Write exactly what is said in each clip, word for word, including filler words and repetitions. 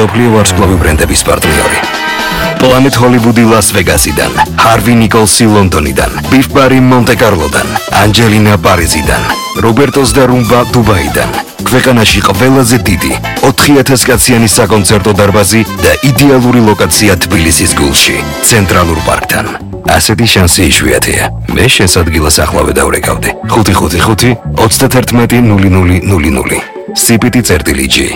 მსოფლიო ვარსკვლავი ბრენდების პარტნიორი. Planet Hollywood Las Vegasიდან, Harvey Nicholsi Londonიდან, Biff Barry Monte-Carlo-დან, Angelina Paris-დან, Roberto Starumba Dubai-დან. ქვეყანაში ყველაზე დიდი ოთხი ათას კაციანი საკონცერტო დარბაზი და იდეალური ლოკაცია თბილისის გულში, ცენტრალურ პარკთან. ასეთი შანსი იშვიათია. მე შესაძლოა ახლავე დავრეკავდი. ხუთი ხუთი ხუთი ოცდაათი ნული ნული ნული ნული. სიპიტი წერტილი ჯი.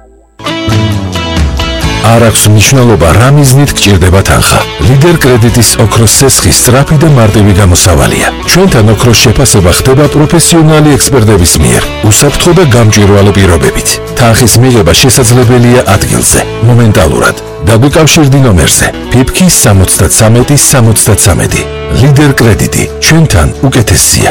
არ აქვს მნიშვნელობა რა მიზნით გჭირდება თანხა. ლიდერ კრედიტის ოქროს სესხი სწრაფი და მარტივი გამოსავალია. ჩვენთან ოქროს შეფასება ხდება პროფესიონალი ექსპერტების მიერ, უსაფრთხო და გამჭვირვალე პირობებით. თანხის მიღება შესაძლებელია ადგილზე, მომენტალურად. დაგვიკავშირდი ნომერზე ფიფკი სამოცდათრამეტი სამოცდათრამეტი. ლიდერ კრედიტი, ჩვენთან უკეთესია.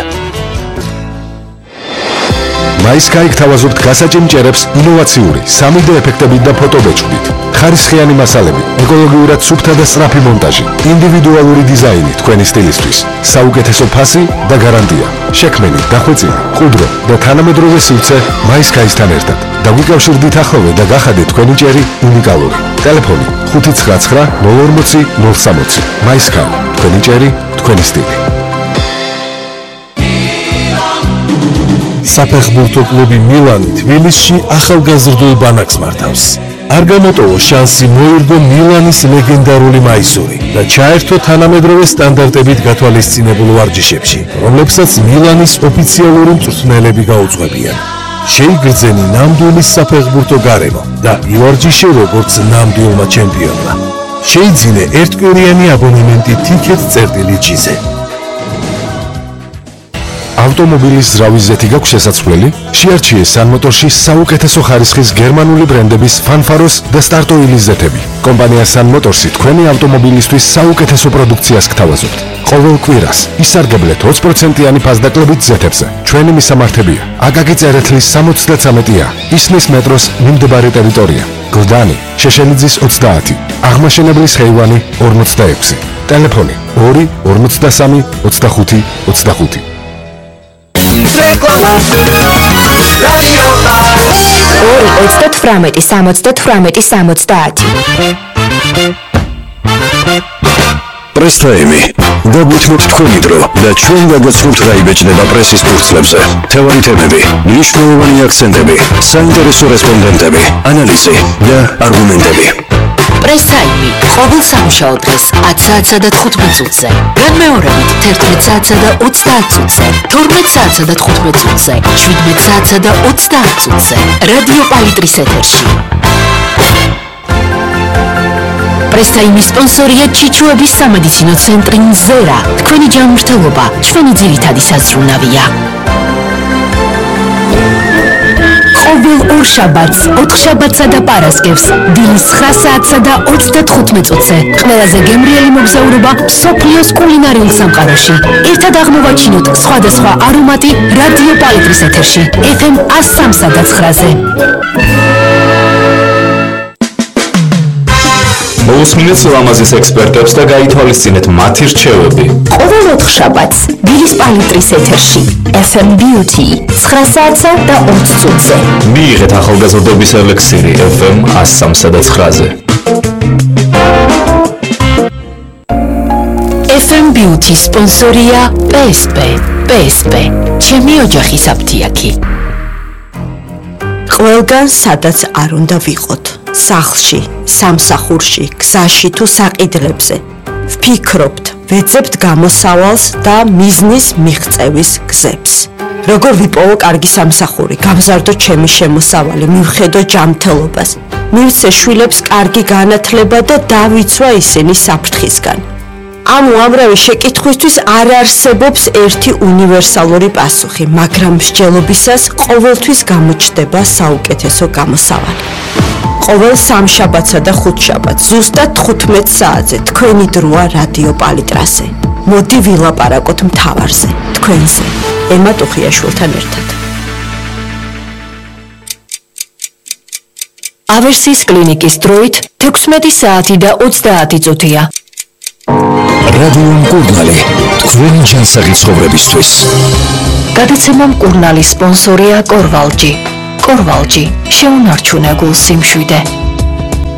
MySky გთავაზობთ გასაჭიმჭერებს ინოვაციური სამი დე ეფექტებით და ფოტობეჭდით. ხარისხიანი მასალები, ეკოლოგიურად სუფთა და სწრაფი მონტაჟი, ინდივიდუალური დიზაინი თქვენი სტილისთვის, საუკეთესო ფასი და გარანტია. შექმენი, დახვეწილი, ყუდრო და თანამედროვე სივრცე MySky-სთან ერთად. დაგვიკავშირდით ახლოვე და გახადეთ თქვენი ჭერი უნიკალური. ტელეფონი ხუთი ცხრა ცხრა ნული ორმოცი ნული სამოცი. MySky, თქვენი ჭერი, თქვენი სტილი. საფეხბურთო კლუბი მილანი თბილისში ახალგაზრდულ ბანაკს მართავს. არ გამოტოვო შანსი მოირგო მილანის ლეგენდარული მაისური და ჩაერთო თანამედროვე სტანდარტებით გათვალისწინებულ ვარჯიშებში, რომლებსაც მილანის ოფიციალური მწვრთნელები გაუძღვებიან. შეიგრძენი ნამდვილი საფეხბურთო გარემო და ივარჯიშე როგორც ნამდვილმა ჩემპიონმა. შეიძინე ერთკვირიანი აბონემენტი ტიკეტ წერტილი ჯიზე. ავტომობილის ზრავის ზეთი გაქვს შესაძლებელი? შეარჩიე სანმოტორში საუკეთესო ხარისხის გერმანული ბრენდების ფანფაროს და სტარტოილის ზეთები. კომპანია სანმოტორსი თქვენი ავტომობილისთვის საუკეთესო პროდუქციას გთავაზობთ. ყოველ კვირას ისარგებლეთ ოცი პროცენტიანი ფასდაკლებით ზეთებზე. ჩვენი მისამართებია: აკაკი წერეთლის სამოცდათრამეტი ა, ისნის მეტროს მიმდებარე ტერიტორია, გლდანი, შეშელიძის ოცდაათი, აღმაშენებლის ხეივანი ორმოცდაექვსი. ტელეფონი ორი ორმოცდასამი ოცდახუთი ოცდახუთი. ორი ოცდათვრამეტი სამოცდათვრამეტი სამოცდაათი. პრესტაიმი დაგვითმოთ თქვენი დრო და ჩვენ გაგაცნობთ რა იბეჭდება პრესის ფურცლებზე. თევარი თემები, მნიშვნელოვანი აქცენტები, საინტერესო რესპონდენტები, ანალიზი და არგუმენტები. პრესაიმი ყოველ სამუშაო დღეს ათი საათსა და თხუთმეტ წუთზე, განმეორებით თერთმეტ საათსა და ოცდაათ წუთზე, თორმეტ საათსა და თხუთმეტ წუთზე, შვიდმეტ საათსა და ოცდაათ წუთზე, რადიო პალიტრის ეთერში. პრესაიმის სპონსორია ჩიჩუების სამედიცინო ცენტრი მზერა. თქვენი ჯანმრთელობა ჩვენი ძირითადი საზრუნავია. ყოველ ორშაბათს, ოთხშაბათსა და პარასკევს, დილის ცხრა საათსა და ოცდათხუთმეტ წუთზე, ყველაზე გემრიელი მოგზაურობა მსოფლიოს კულინარიულ სამყაროში. ერთად აღმოვაჩინოთ სხვადასხვა არომატი რადიო პალიტრის ეთერში, ეფ ემ ას სამსა და ცხრაზე. მოусმინეთ ლამაზის ექსპერტებს და გაითვალისწინეთ მათი რჩევები. ყოველ ოთხშაბათს, დილის პალიტრის ეთერში, ეფ ემ Beauty, ცხრა საათსა და ოცი წუთზე. მიიღეთ ახალგაზრდობის ელექსირი ეფ ემ ას სამსა და ცხრაზე. ეფ ემ Beauty სპონსორია პე ეს პე. პე ეს პე, ჩემი ოჯახის აფთიაქი. ყველგან სადაც არ უნდა ვიყოთ, სახლში, სამსახურში, გზაში თუ საყიდლებზე. ვფიქრობთ, ვეძებთ გამოსავალს და მიზნის მიღწევის გზებს. როგორ ვიპოვო კარგი სამსახური, გავზარდო ჩემი შემოსავალი, მივხედო ჯანმრთელობას, მივცე შვილებს კარგი განათლება და დავიცვა ისინი საფრთხისგან. ამ უამრავი შეკითხვისთვის არ არსებობს ერთი უნივერსალური პასუხი, მაგრამ მსჯელობისას ყოველთვის გამოჩნდება საუკეთესო გამოსავალი. ყოველ სამშაბათსა და ხუთშაბათს ზუსტად თხუთმეტ საათზე თქვენი დროა რადიო პალიტრაზე. მოდი ვილაპარაკოთ მთავარზე, თქვენზე, ემა ტუხიაშვილთან ერთად. ავერსის კლინიკის დროით თექვსმეტი საათი და ოცდაათი წუთია. რადიო მკურნალი, თქვენი ჯანსაღი ცხოვრებისთვის. გადაცემა მკურნალის სპონსორია კორვალჯი. კორვალჯი, შეუნარჩუნე გულს სიმშვიდე.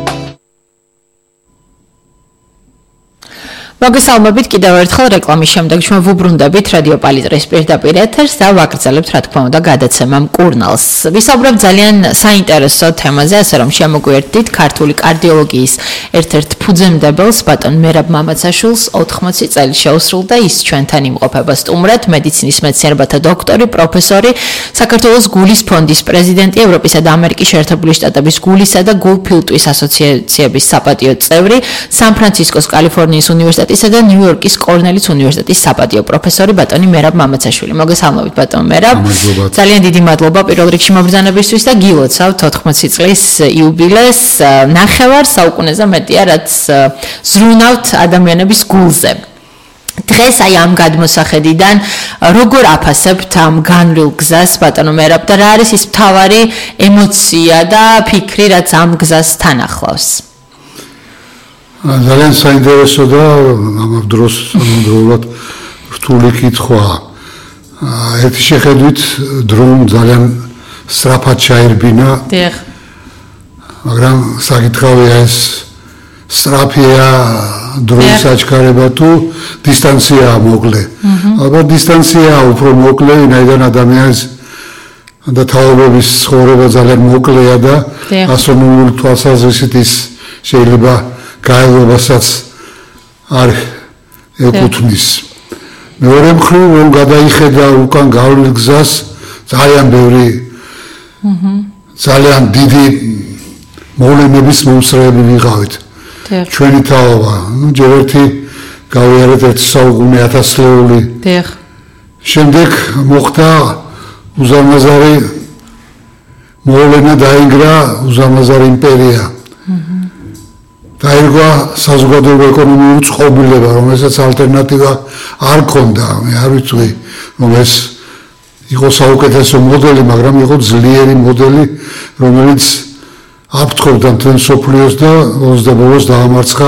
მოგესალმებით კიდევ ერთხელ რეკლამის შემდეგ ჩვენ ვუბრუნდებით რადიო პალიტრის პირდაპირ ეთერს და ვაგრძელებთ რა თქმა უნდა გადაცემა მკურნალს. ვისაუბრებთ ძალიან საინტერესო თემაზე, ასე რომ შემოგვიერთდით ქართული კარდიოლოგიის ერთ-ერთ ფუძემდებელს ბატონ მერაბ მამაცაშვილს ოთხმოცი წელი შეუსრულდა ის ჩვენთან იმყოფება სტუმრად, მედიცინის მეცნიერებათა დოქტორი, პროფესორი, საქართველოს გულის ფონდის პრეზიდენტი, ევროპისა და ამერიკის შეერთებული შტატების გულისა და გულფილტვის ასოციაციების საპატიო წევრი, სან-ფრანცისკოს კალიფორნიის უნივერსიტეტის და ნიუ-იორკის კორნელის უნივერსიტეტის საპატიო პროფესორი ბატონი მერაბ მამაცაშვილი. მოგესალმებით ბატონ მერაბ. ძალიან დიდი მადლობა პირველ რიგში მობრძანებისთვის და გილოცავთ ოთხმოცი წლის იუბილეს. ნახევარ საუკუნეზე მეტია რაც ზრუნავთ ადამიანების გულზე. დღეს აი ამ გადმოსახედიდან როგორ აფასებთ ამ განვლილ გზას ბატონო მერაბ და რა არის ის მთავარი ემოცია და ფიქრი რაც ამ გზას თან ახლავს? ძალიან საინტერესო და ამ დროს ამავდროულად რთული კითხვა. ერთი შეხედვით დრომ ძალიან სწრაფად ჩაირბინა. დიახ. მაგრამ საკითხავია ეს სწრაფია დროის საჩქარება თუ დისტანციაა მოკლე. ალბათ დისტანციაა უფრო მოკლე, ვინაიდან ადამიანის და თაობების ცხოვრება ძალიან მოკლეა და ასტრონომიული თვალსაზრისით ის შეიძლება გაელვებასაც არ ეკუთვნის. მეორე მხრივ რომ გადაიხედა უკან გავლილ გზას ძალიან ბევრი ძალიან დიდი მოვლენების მომსწრეები ვიყავით. ჩვენი თაობა, ну ჯერ ერთი გავიარეთ ერთი საუკუნე ათასლეული. დიახ. შემდეგ მოხდა უზარმაზარი მოვლენა დაინგრა უზარმაზარი იმპერია. დაირგვა საზოგადოებრივი ეკონომიკური წყობილება, რომელსაც ალტერნატივა არ ჰქონდა. მე არ ვიცი, რომ ეს იყო საუკეთესო მოდელი, მაგრამ იყო ძლიერი მოდელი, რომელიც აფრთხობდა მთელ მსოფლიოს და ოცდაბოლოს დაამარცხა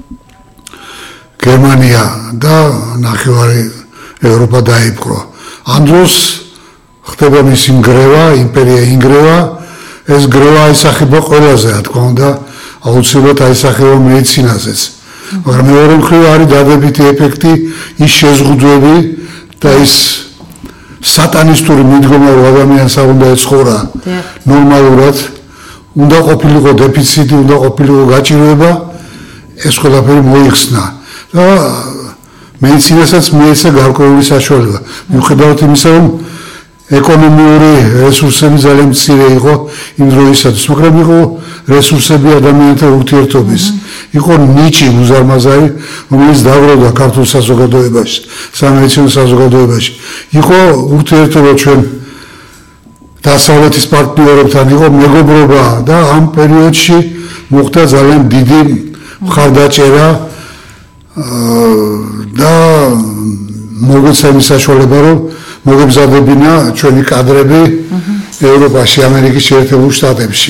გერმანია და ნახევარი ევროპა დაიპყრო. ამ დროს ხდება მისი ნგრევა, იმპერია ინგრევა, ეს ნგრევა აისახება ყველაზე, რა თქმა უნდა, აუცილებლად აისახება მედიცინაზეც. მაგრამ მეორე მხრივ არის დადებითი ეფექტი, ის შეზღუდვები და ის სატანისტური მიდგომა, რომ ადამიანს არ უნდა ეცხოვრა ნორმალურად, უნდა ყოფილიყო დეფიციტი, უნდა ყოფილიყო გაჭირვება, ეს ყველაფერი მოიხსნა. და მედიცინასაც მიეცა გარკვეული საშუალება. მიუხედავად იმისა, რომ ეკონომიური რესურსები ძალიან მცირე იყო იმ დროისათვის, მაგრამ იყო რესურსები ადამიანთა ურთიერთობის. იყო ნიჭი უზარმაზარი, რომელიც დაგროვდა ქართულ საზოგადოებაში, სამედიცინო საზოგადოებაში. იყო ურთიერთობა ჩვენ დასავლეთის პარტნიორებთან, იყო მეგობრობა და ამ პერიოდში მოხდა ძალიან დიდი მხარდაჭერა და მოგეცა იმის საშუალება, რომ მოგებზადებინა ჩვენი კადრები ევროპაში, ამერიკის შეერთებულ შტატებში.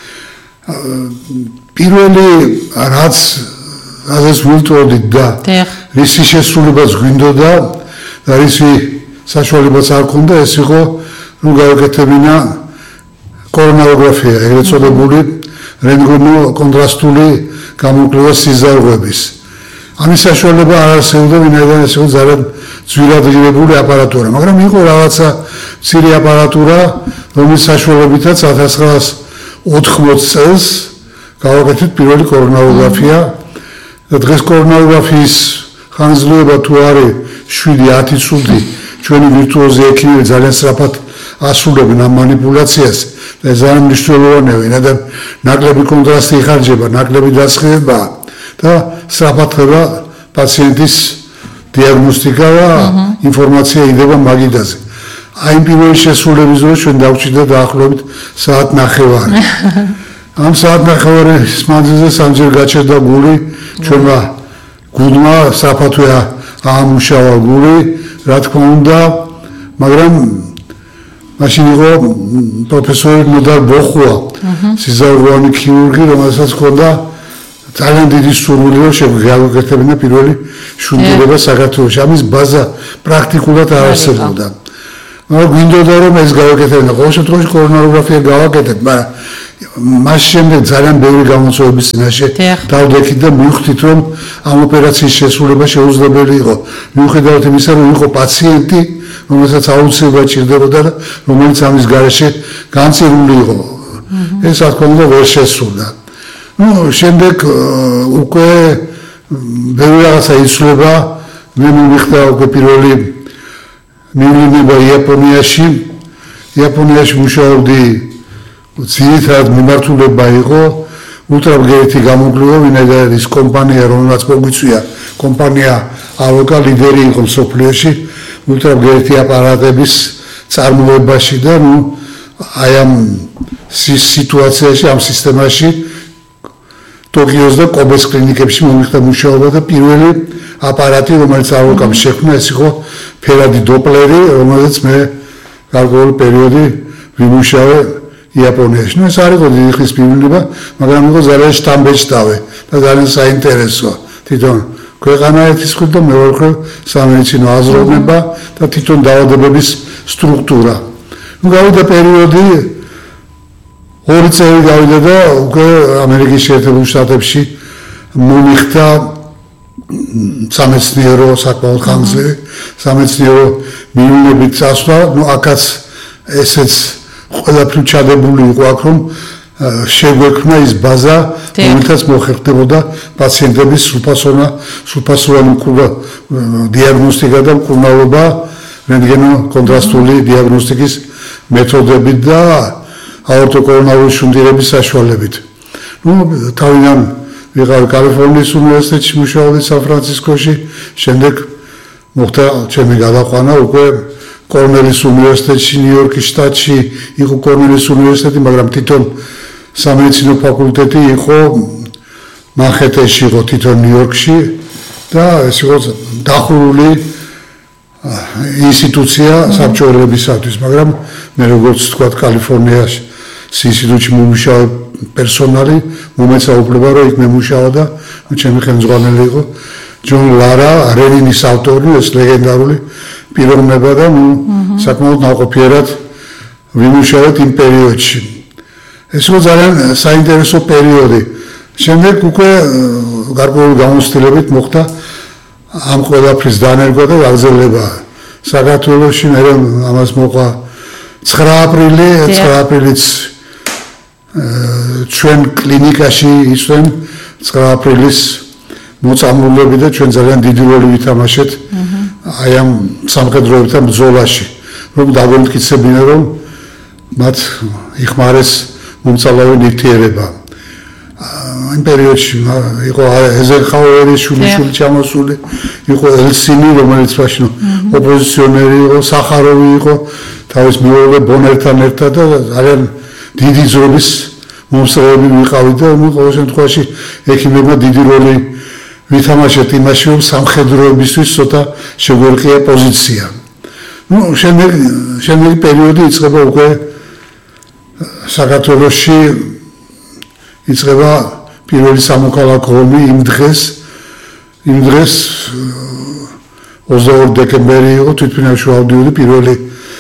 პირველი რაც რაზეც ვილტვოდით და რისი შესრულებაც გვინდოდა და რისი საშუალებაც არ ქონდა, ეს იყო რომ გავაკეთებინა კორონაროგრაფია, ეგრეთ წოდებული რენტგენო-კონტრასტული გამოკვლევა სიზარღვების. ამის საშუალება არ არსებობდა, ვინაიდან ეს იყო ძალიან ძვირად ღირებული აპარატურა, მაგრამ იყო რაღაცა მცირე აპარატურა, რომლის საშუალებითაც ათას ცხრაას ოთხმოცი წელს გავაკეთეთ პირველი კორონაროგრაფია და დღეს კორონაროგრაფიის ხანგრძლივობა თუ არის შვიდი ათი წუთი, ჩვენი ვირტუოზი ექიმები ძალიან სწრაფად ასრულებენ ამ манипуляციას და ეს ძალიან მნიშვნელოვანია, ვინაიდან ნაკლები კონტრასტი იხარჯება, ნაკლები დასხივება და სწრაფად ხდება პაციენტის დიაგნოსტიკა და ინფორმაცია იდება მაგიდაზე. აი პირველი შესრულების დროს ჩვენ დავჭირდა დაახლოებით საათ ნახევარი. ამ საათ ნახევარის მანძილზე სამჯერ გაჩერდა გული, ჩვენმა გულმა საფათვე აამუშავა გული, რა თქმა უნდა, მაგრამ მაშინ იყო პროფესორი ნოდარ ბოხუა, სიზარღვიანი ქირურგი, რომელსაც ჰქონდა ძალიან დიდი სურვილი, რომ შევგავკეთებინა პირველი შუნდირება საქართველოში. ამის ბაზა პრაქტიკულად არ არსებობდა. მაგრამ გვინდოდა რომ ეს გავაკეთებინა. ყოველ შემთხვევაში კორონაროგრაფია გავაკეთეთ, მაგრამ მას შემდეგ ძალიან ბევრი გამოწვევების წინაშე დავდექით და მივხვდით რომ ამ ოპერაციის შესრულება შეუძლებელი იყო მიუხედავად იმისა რომ იყო პაციენტი რომელსაც აუცილებლად ჭირდებოდა და რომელიც ამის გარეშე განცირული იყო ეს რა თქმა უნდა ვერ შესრულდა ну შემდეგ უკვე ბევრი რაღაცა იცვლება მე მივხვდა უკვე პირველი მივლინება იაპონიაში იაპონიაში მუშაობდი ძირითადად მიმართულება იყო ულტრაბგერითი გამოგლევა ვინაიდან ის კომპანია რომელსაც მოგვიწვია კომპანია ალოკა ლიდერი იყო მსოფლიოში ულტრაბგერითი აპარატების წარმოებაში და ნუ აი ამ სიტუაციაში ამ სისტემაში ტოკიოს და კობეს კლინიკებში მომიხდა მუშაობა და პირველი აპარატი რომელიც ალოკამ შექმნა ეს იყო ფერადი დოპლერი რომელზეც მე გარკვეული პერიოდი ვიმუშავე იაპონიაში. ნუ ეს არ იყო დიდი ხნის მივლება, მაგრამ იყო ძალიან შთამბეჭდავე და ძალიან საინტერესო. თვითონ ქვეყანა ერთის მხრივ და მეორე მხრივ სამედიცინო აზროვნება და თვითონ დაავადებების სტრუქტურა. ნუ გავიდა პერიოდი ორი წელი გავიდა და უკვე ამერიკის შეერთებულ შტატებში მომიხდა სამეცნიერო საკმაოდ ხანგრძლივი სამეცნიერო მივლინებით წასვლა. ნუ აქაც ესეც ყველაფერი ჩადებული იყო აქ რომ შეგვექმნა ის ბაზა რომელთაც მოხერხდებოდა პაციენტების სრულფასოვანი სრულფასოვანი დიაგნოსტიკა და მკურნალობა რენტგენო კონტრასტული დიაგნოსტიკის მეთოდებით და აორტოკორონარული შუნდირების საშუალებით. ნუ თავიდან ვიყავი კალიფორნიის უნივერსიტეტში მუშაობდი სან-ფრანცისკოში, შემდეგ მოხდა ჩემი გადაყვანა უკვე კორნელის უნივერსიტეტში, ნიუ-იორკის შტატში, იყო კორნელის უნივერსიტეტი, მაგრამ თვითონ სამედიცინო ფაკულტეტი იყო მანჰეტენში, იყო თვითონ ნიუ-იორკში და ეს იყო დახურული ინსტიტუცია საბჭოელებისათვის, მაგრამ მე როგორც თქვა კალიფორნიაში ინსტიტუტში მომუშავე პერსონალი მომეცა უფლება რომ იქ მემუშავა და ჩემი ხელმძღვანელი იყო ჯონ ლარა, რენინის ავტორი, ეს ლეგენდარული პიროვნება და ნუ საკმაოდ ნაყოფიერად ვიმუშავეთ იმ პერიოდში. ეს იყო ძალიან საინტერესო პერიოდი. შემდეგ უკვე გარკვეული გამოცდილებით მოხდა ამ ყველაფრის დანერგვა და გაგრძელება. საქართველოში მე ამას მოყვა ცხრა აპრილი, ცხრა აპრილიც ჩვენ კლინიკაში იცვლენ ცხრა აპრილის მოწამლულები და ჩვენ ძალიან დიდი როლი ვითამაშეთ აი ამ სამხედროებთან ბრძოლაში, რომ დაგვემტკიცებინა, რომ მათ იხმარეს მომწალავი ნივთიერება. იმ პერიოდში იყო ეზენხაუერის შვილიშვილი ჩამოსული, იყო ელსინი, რომელიც მაშინ ოპოზიციონერი იყო, სახაროვი იყო, თავის მეორე ბონერთან ერთად და ძალიან დიდი ძროხის მომსწრეები ვიყავით და ნუ ყოველ შემთხვევაში ექიმებმა დიდი როლი ვითამაშეთ იმაში, რომ სამხედროებისთვის ცოტა შეგვერყია პოზიცია. ნუ შემდეგ შემდეგი პერიოდი იწყება უკვე საქართველოში იწყება პირველი სამოქალაქო ომი იმ დღეს იმ დღეს ოცდაორი დეკემბერი იყო თვითმფრინავში ავდიოდი პირველი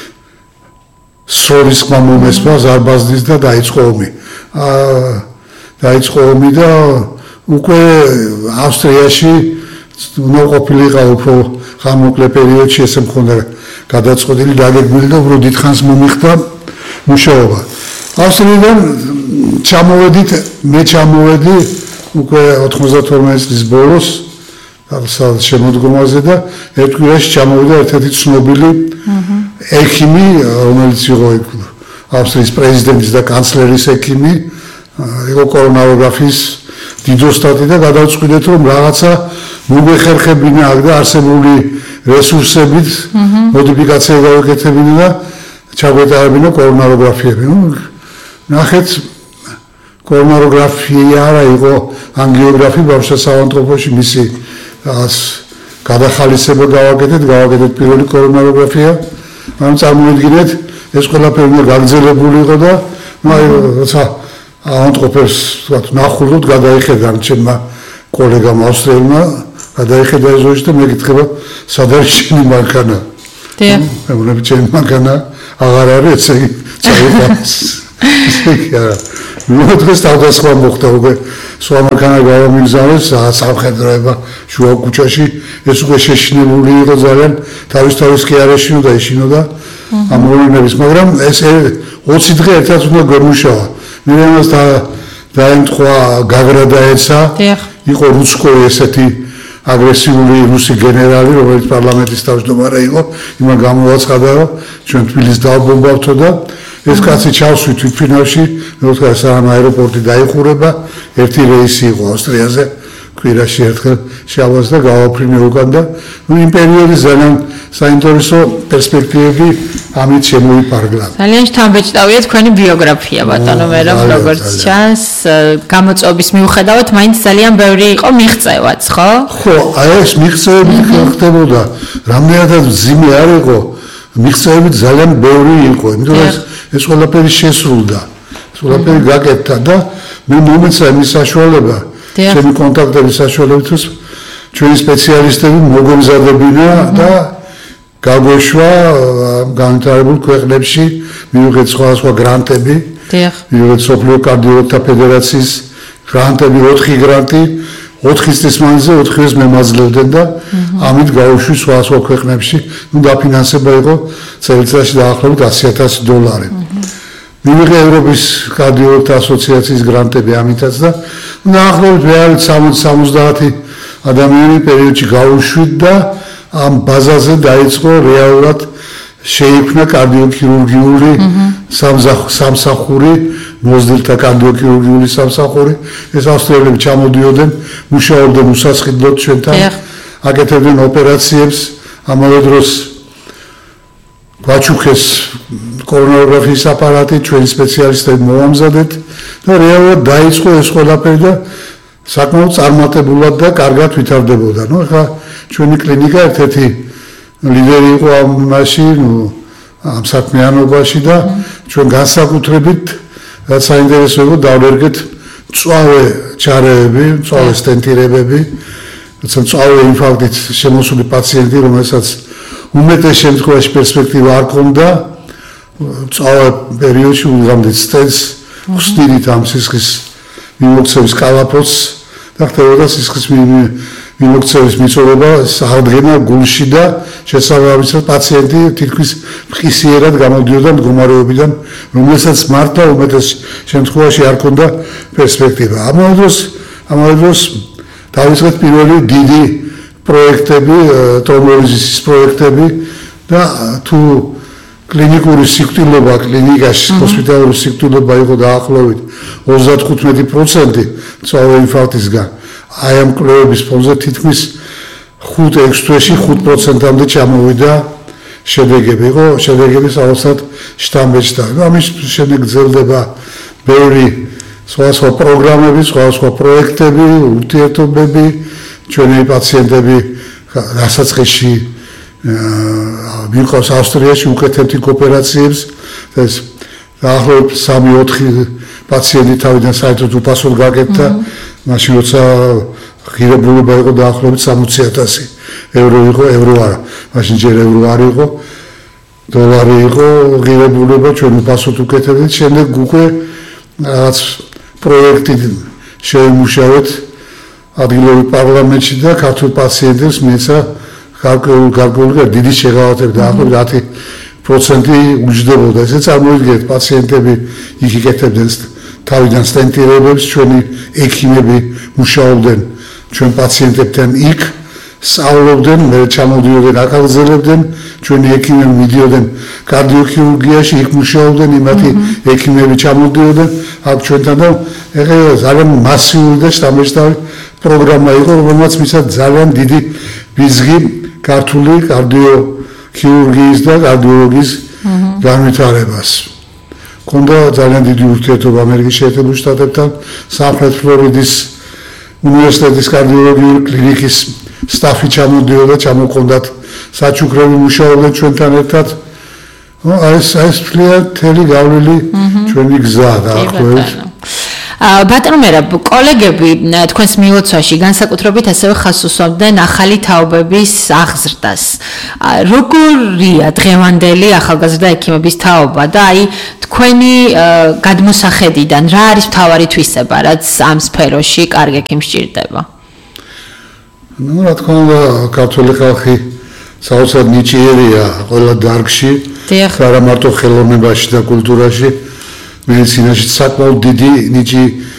სროლის ხმა მომესმა ზარბაზნის და დაიწყო ომი. აა დაიწყო ომი და უკვე ავსტრიაში უნდა ყოფილიყო უფრო ხანმოკლე პერიოდში ესე მქონდა გადაწყვეტილი დაგეგმილი და უფრო დიდხანს მომიხდა მუშაობა. ავსტრიიდან ჩამოვედით, მე ჩამოვედი უკვე ოთხმოცდათორმეტი წლის ბოლოს შემოდგომაზე და ერთ კვირაში ჩამოვიდა ერთ-ერთი ცნობილი ექიმი, რომელიც იყო ავსტრიის პრეზიდენტის და კანცლერის ექიმი, იყო კორონაროგრაფიის დიდოსტატი და გადავწყვიტეთ, რომ რაღაცა მოგვეხერხებინა აქ და არსებული რესურსებით მოდიფიკაცია გავაკეთებინა და ჩაგვეტარებინა კორონაროგრაფიები. ნახეთ, კორონაროგრაფია არა იყო ანგიოგრაფი ბავშვთა საავადმყოფოში მისი რაღაც გადახალისება გავაკეთეთ, გავაკეთეთ პირველი კორონაროგრაფია. მაგრამ წარმოიდგინეთ, ეს ყველაფერი უნდა გაგრძელებული იყო და აი როცა ავადმყოფებს თქვათ ნახულობთ, გადაიხედა ჩემმა კოლეგამ ავსტრიელმა, გადაიხედა ეზოში და მეკითხება, სად არის შენი მანქანა? დიახ. მე ვუყურებ ჩემი მანქანა აღარ არის, ესე იგი წაიღეს. ნუ დღეს თავდასხმა მოხდა უკვე სხვა მანქანა გავამიგზავნეს სამხედროება შუა ქუჩაში ეს უკვე შეშინებული იყო ძალიან თავის თავის კი არ ეშინოდა ეშინოდა ამ მოვლენების მაგრამ ეს ოცი დღე ერთად უნდა გემუშავა მე ამას და დაემთხვა გაგრა დაეცა იყო რუსკოვი ესეთი აგრესიული რუსი გენერალი რომელიც პარლამენტის თავმჯდომარე იყო იმან გამოაცხადა რომ ჩვენ თბილისს დავბომბავთო და ეს კაცი ჩავსვით თვითფინალში მე ვთქვა სამ აეროპორტი დაიხურება ერთი რეისი იყო ავსტრიაზე კვირაში ერთხელ შევას და გავაფრინე უკან და ნუ იმ პერიოდის ძალიან საინტერესო პერსპექტივები ამით შემოიფარგლა ძალიან შთამბეჭდავია თქვენი ბიოგრაფია ბატონო მე რომ როგორც ჩანს გამოწვევის მიუხედავად მაინც ძალიან ბევრი იყო მიღწევაც ხო ხო აი ეს მიღწევები ხდებოდა რამდენადაც მძიმე არ იყო მიღწევები ძალიან ბევრი იყო იმიტომ რომ ეს ყველაფერი შესრულდა ეს ყველაფერი გაკეთდა და მე მომეცა იმის საშუალება ჩემი კონტაქტების საშუალებით ჩვენი სპეციალისტები მოგემზადებინა და გაგვეშვა განვითარებულ ქვეყნებში მიუღეთ სხვადასხვა გრანტები მიუღეთ სოფლიო კარდიოლოგთა ფედერაციის გრანტები ოთხი გრანტი ოთხი წლის მანძილზე ოთხივეს მემაძლევდნენ და ამით გავუშვი სხვადასხვა ქვეყნებში ნუ დაფინანსება იყო წელიწადში დაახლოებით ათი ათასი დოლარი მივიღე ევროპის კარდიოლოგთა ასოციაციის გრანტები ამითაც და დაახლოებით რეალურად სამოცი სამოცდაათი ადამიანი პერიოდში გავუშვით და ამ ბაზაზე დაიწყო რეალურად შეიქმნა კარდიოქირურგიული სამსახური მოზრდილთა კარდიოქირურგიული სამსახური ეს ავსტრიელები ჩამოდიოდნენ მუშაობდნენ უსასყიდლოდ ჩვენთან აკეთებდნენ ოპერაციებს ამავე დროს გვაჩუქეს კორონაროგრაფიის აპარატი ჩვენი სპეციალისტები მოამზადეთ და რეალურად დაიწყო ეს ყველაფერი და საკმაოდ წარმატებულად და კარგად ვითარდებოდა. ნუ ახლა ჩვენი კლინიკა ერთ-ერთი ლიდერი იყო ამ მასში, ნუ ამ საქმიანობაში და ჩვენ განსაკუთრებით რაც საინტერესო იყო დავერგეთ მწვავე ჩარეები, მწვავე სტენტირებები, მწვავე ინფარქტით შემოსული პაციენტი, რომელსაც უმეტეს შემთხვევაში პერსპექტივა არ ჰქონდა, მწვავე პერიოდში უღამდით სტენტს, ხსნით ამ სისხლის მიმოქცევის კალაპოტს და ხდებოდა სისხლის მიმოქცევის მიწოდება აღდგენა გულში და შესაბამისად პაციენტი თითქმის მყისიერად გამოდიოდა მდგომარეობიდან, რომელსაც მართლა უმეტეს შემთხვევაში არ ჰქონდა პერსპექტივა. ამავე დროს, ამავე დროს დავიწყეთ პირველი დიდი პროექტები, ტრომბოლიზის პროექტები და თუ კლინიკური სიკვდილობა კლინიკაში, ჰოსპიტალური სიკვდილობა იყო დაახლოებით ოცდათხუთმეტი პროცენტი მწვავე ინფარქტისგან. აი ამ კვლევების ფონზე თითქმის ხუთ ექვს თვეში ხუთ პროცენტამდე ჩამოვიდა შედეგები. იყო შედეგები საოცრად შთამბეჭდავი. ამის შემდეგ გრძელდება ბევრი სხვადასხვა პროგრამები, სხვადასხვა პროექტები, ურთიერთობები, ჩვენი პაციენტები გასაცხისში მიყვავს ავსტრიაში უკეთებთ ოპერაციებს და ეს დაახლოებით სამი ოთხი პაციენტი თავიდან საერთოდ უფასოდ გაკეთდა მაშინ როცა ღირებულება იყო დაახლოებით სამოცი ათასი ევრო იყო ევრო არა მაშინ ჯერ ევრო არ იყო დოლარი იყო ღირებულება ჩვენ უფასოდ უკეთებდით შემდეგ უკვე რაღაც პროექტი შეიმუშავეთ ადგილობრივ პარლამენტში და ქართულ პაციენტებს მიეცა გარკვეული დიდი შეღავათები დაახლოებით ათი პროცენტი უჯდებოდა. ესე წარმოიდგინეთ პაციენტები იქ იკეთებდნენ თავიდან სტენტირებებს, ჩვენი ექიმები მუშაობდნენ ჩვენ პაციენტებთან იქ, სწავლობდნენ, მე ჩამოდიოდნენ, აკრძალებდნენ, ჩვენი ექიმები მიდიოდნენ კარდიოქირურგიაში, იქ მუშაობდნენ, იმათი ექიმები ჩამოდიოდნენ აქ ჩვენთან და ეხლა ძალიან მასიური და შთამბეჭდავი პროგრამა იყო, რომელმაც მისცა ძალიან დიდი ბიზგი ქართული კარდიოქირურგიის და კარდიოლოგიის განვითარებას. ქონდა ძალიან დიდი ურთიერთობა ამერიკის შეერთებულ შტატებთან, სამხრეთ ფლორიდის უნივერსიტეტის კარდიოლოგიური კლინიკის სტაფი ჩამოდიოდა, ჩამოყონდათ საჩუქრები მუშაობდნენ ჩვენთან ერთად. ეს ეს ფლია თელი გავლილი ჩვენი გზა დაახლოებით. ბატონო მერაბ, კოლეგები თქვენს მილოცვაში განსაკუთრებით ასევე ხაზს უსვამდნენ ახალი თაობების აღზრდას. როგორია დღევანდელი ახალგაზრდა ექიმების თაობა და აი თქვენი გადმოსახედიდან რა არის მთავარი თვისება, რაც ამ სფეროში კარგ ექიმს სჭირდება? ну, რა თქმა უნდა, ქართული ხალხი საოცრად ნიჭიერია ყველა დარგში, არა მარტო ხელოვნებაში და კულტურაში, მედიცინაში საკმაოდ დიდი ნიჭი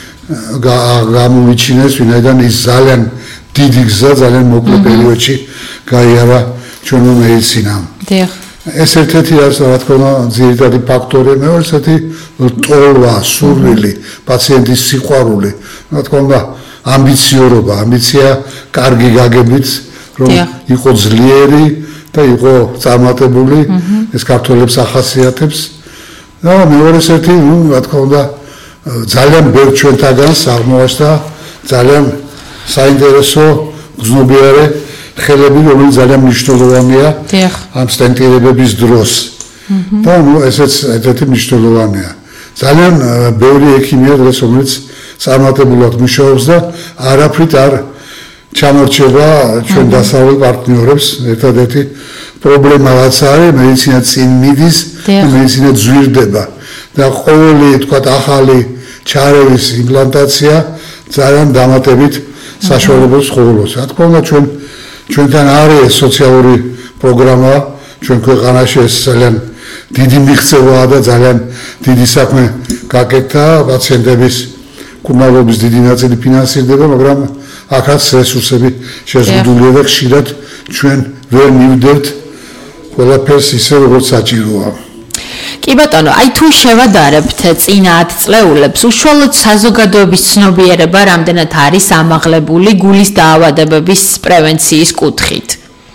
გამოვიჩინეს, ვინაიდან ის ძალიან დიდი გზა ძალიან მოკლე პერიოდში გაიარა ჩვენო მედიცინამ. ეს ერთ-ერთი არის რა თქმა უნდა ძირითადი ფაქტორი, მეორე ტოლვა, სურვილი, პაციენტის სიყვარული, რა თქმა უნდა ამბიციურობა, ამბიცია კარგი გაგებით, რომ იყო ძლიერი და იყო წარმატებული, ეს ქართველებს ახასიათებს. და მეორე ერთი, ну, რა თქმა უნდა, ძალიან ბევრ ჩვენთაგანს აღმოაჩნდა ძალიან საინტერესო გზნობიარე ხელები, რომელიც ძალიან მნიშვნელოვანია ამ სტენტირებების დროს. და ну, ესეც ერთ-ერთი მნიშვნელოვანია. ძალიან ბევრი ექიმია დღეს, რომელიც წარმატებულად მუშაობს და არაფრით არ ჩამორჩება ჩვენ დასავლელ პარტნიორებს. ერთადერთი პრობლემა რაც არის, მედიცინა წინ მიდის და მედიცინა ძვირდება და ყოველი თქვა ახალი ჩარევის იმპლანტაცია ძალიან დამატებით საშუალებებს ხოვლობს. რა თქმა უნდა ჩვენ ჩვენთან არის სოციალური პროგრამა ჩვენ ქვეყანაში, ეს ძალიან დიდი მიღწევაა და ძალიან დიდი საქმე გაკეთდა, პაციენტების კურნალობის დიდი ნაწილი ფინანსირდება, მაგრამ აქაც რესურსები შეზღუდულია და ხშირად ჩვენ ვერ მივდევთ ყველაფერს ისე როგორც საჭიროა. კი ბატონო, აი თუ შევადარებთ წინა ათ წლეულებს, უშუალოდ საზოგადოების ცნობიერება რამდენად არის ამაღლებული გულის დაავადებების პრევენციის კუთხით?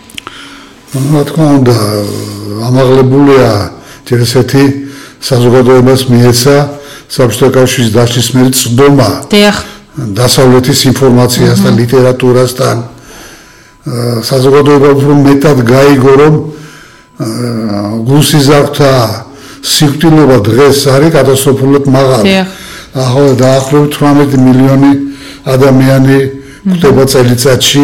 რა თქმა უნდა, ამაღლებულია ერთ-ერთი საზოგადოებას მიეცა საბჭოთა კავშირის დაშლის მერე წვდომა დასავლეთის ინფორმაციასთან, ლიტერატურასთან. საზოგადოება უფრო მეტად გაიგო, რომ გულსიზართა სიკვდილობა დღეს არის კატასტროფულად მაღალი. ახლა დაახლოებით თვრამეტი მილიონი ადამიანი გვხვდება წელიწადში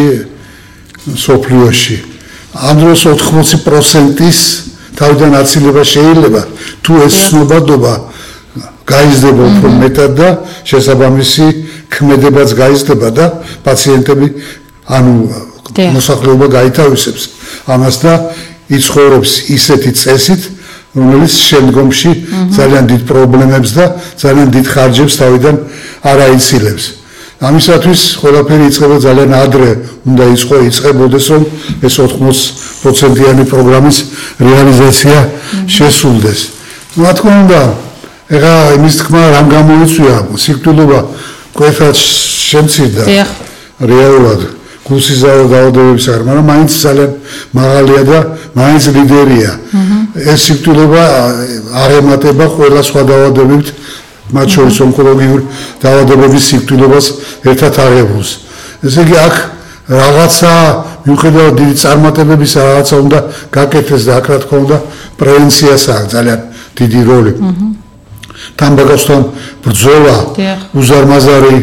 სოფლიოში. ამ დროს ოთხმოცი პროცენტის თავიდან აცილება შეიძლება, თუ ეს ცნობადობა გაიზრდება უფრო მეტად და შესაბამისი ქმედებაც გაიზრდება და პაციენტები ანუ მოსახლეობა გაითავისებს ამას და იცხოვრობს ისეთი წესით, რომელიც შემდგომში ძალიან დიდ პრობლემებს და ძალიან დიდ ხარჯებს თავიდან არ აიცილებს. ამისათვის ყველაფერი იწყება ძალიან ადრე, უნდა იწყო იწყებოდეს, რომ ეს ოთხმოცი პროცენტიანი პროგრამის რეალიზაცია შესრულდეს. რა თქმა უნდა, ეხლა იმის თქმა რამ გამოიწვია, სიკვდილობა ყველგან შემცირდა რეალურად გულსიზარო დაავადებებისგან, მაგრამ მაინც ძალიან მაღალია და მაინც ლიდერია. ეს სიკვდილობა არ ემატება ყველა სხვა დაავადებებით, მათ შორის ონკოლოგიურ დაავადებების სიკვდილობას ერთად აღებულს. ესე იგი აქ რაღაცა მიუხედავად დიდი წარმატებებისა რაღაცა უნდა გაკეთდეს და აქ რა თქმა უნდა პრევენციას აქვს ძალიან დიდი როლი. თამბაქოსთან ბრძოლა უზარმაზარი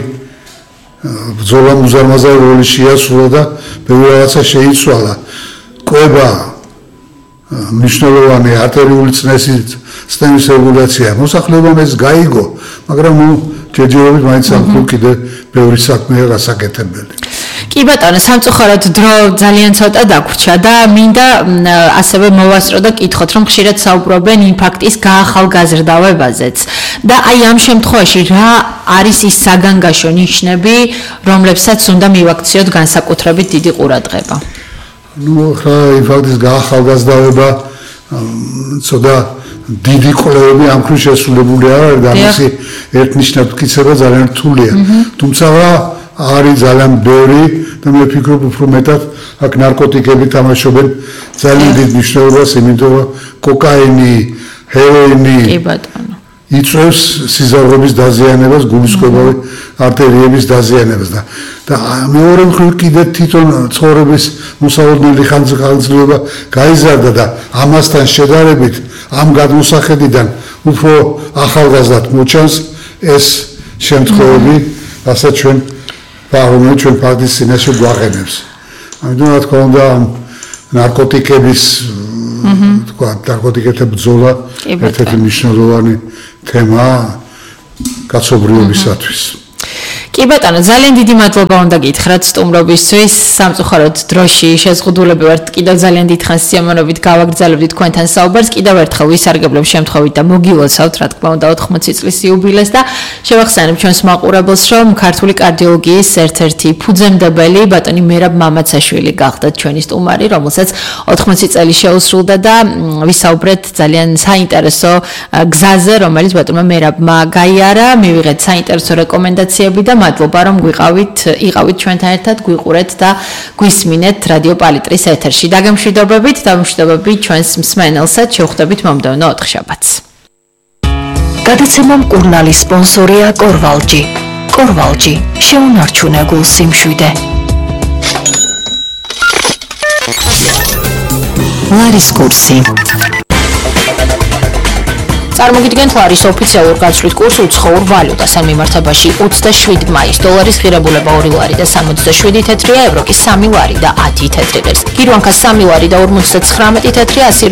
ბრძოლა უზარმაზარი როლი შეასრულა და ბევრი რაღაცა შეიცვალა. კვება მნიშვნელოვანი არტერიული წნესის სტენის რეგულაცია მოსახლეობამ ეს გაიგო, მაგრამ ნუ ჯერჯერობით მაინც ამ კიდე ბევრი საქმეა გასაკეთებელი. კი ბატონო, სამწუხაროდ დრო ძალიან ცოტა დაგვრჩა და მინდა ასევე მოვასწრო და კითხოთ, რომ ხშირად საუბრობენ ინფარქტის გაახალგაზრდავებაზეც და აი ამ შემთხვევაში რა არის ის საგანგაშო ნიშნები, რომლებსაც უნდა მივაქციოთ განსაკუთრებით დიდი ყურადღება? ну, ხა ინფარქტის გაახალგაზრდავება ცოტა დიდი კვლევები ამ ხრივ შესრულებული არ არის და მისი ერთნიშნად მტკიცება ძალიან რთულია. თუმცა არის ძალიან ბევრი და მე ვფიქრობ უფრო მეტად აქ ნარკოტიკები თამაშობენ ძალიან დიდ მნიშვნელობას, იმიტომ რომ კოკაინი, ჰეროინი კი ბატონო იწვევს სიზარღების დაზიანებას, გულისხმობავი არტერიების დაზიანებას და და მეორე მხრივ კიდე თვითონ ცხოვრების მოსავალნელი ხანგრძლივობა გაიზარდა და ამასთან შედარებით ამ გადმოსახედიდან უფრო ახალგაზრდად მოჩანს ეს შემთხვევები, რასაც ჩვენ რომელიც ჩვენ ფაქტის წინაშე გვაყენებს. ამიტომ რა თქმა უნდა ნარკოტიკების თქვა ნარკოტიკეთა ბრძოლა ერთ-ერთი მნიშვნელოვანი თემაა კაცობრიობისათვის. კი ბატონო, ძალიან დიდი მადლობა უნდა გითხრათ სტუმრობისთვის. სამწუხაროდ დროში შეზღუდულები ვართ. კიდევ ძალიან დიდხანს სიამოვნებით გავაგრძელებდით თქვენთან საუბარს. კიდევ ერთხელ ვისარგებლებ შემთხვევით და მოგილოცავთ, რა თქმა უნდა, ოთხმოცი წლის იუბილეს და შევახსენებ ჩვენს მაყურებელს, რომ ქართული კარდიოლოგიის ერთ-ერთი ფუძემდებელი ბატონი მერაბ მამაცაშვილი გახდათ ჩვენი სტუმარი, რომელსაც ოთხმოცი წელი შეუსრულდა და ვისაუბრეთ ძალიან საინტერესო გზაზე, რომელიც ბატონმა მერაბმა გაიარა. მივიღეთ საინტერესო რეკომენდაციები და მადლობა რომ გვიყავით, იყავით ჩვენთან ერთად, გვიყურეთ და გვისმინეთ რადიო პალიტრის ეთერში. დაგემშვიდობებით და მშვიდობები ჩვენს მსმენელსაც. შევხვდებით მომდევნო ოთხშაბათს. გადაცემა მკურნალის სპონსორია კორვალჯი. კორვალჯი შეუნარჩუნებულ სიმშვიდე. ლარის კურსი. წარმოგიდგენთ ლარის ოფიციალურ გაცვლით კურს უცხოურ ვალუტასთან მიმართებაში ოცდაშვიდი მაის დოლარის ღირებულება ორი ლარი და სამოცდაშვიდი თეთრია, ევროკი სამი ლარი და ათი თეთრი ღირს. გირვანქა სამი ლარი და ორმოცდათხრამეტი თეთრია, ასი